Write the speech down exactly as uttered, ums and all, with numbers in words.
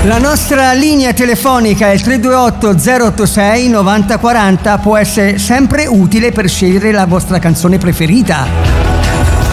La nostra linea telefonica è il tre due otto zero otto sei nove zero quattro zero, può essere sempre utile per scegliere la vostra canzone preferita.